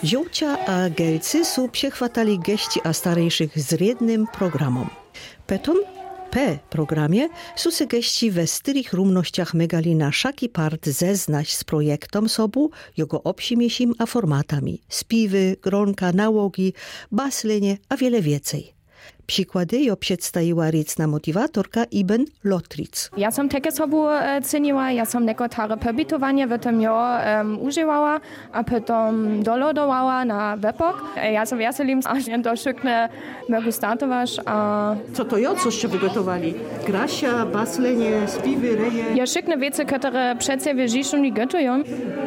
Żółcia a Gelcy są przechwatali geści a starejszych z jednym programom. Petom programie są se geści we styrych rumnościach megali na szaki part zeznać z projektom sobu, jego obsimiesim a formatami. Spiwy, gronka, nałogi, baslenie a wiele więcej. Przykłady jo przedstawiła ricna motivatorka Iben Lotric. Ja som takie sobu ceniła, ja som nekotare pobytowanie w tym jo używała, a potem dolodowała na webok. Ja som veselim, aż nie doszyknę mogę startować. Co to jo, coście wygotowali? Grasia, baslenie, spiwy, reje? Ja szyknę wiece, które przed siebie żiszą i gotują.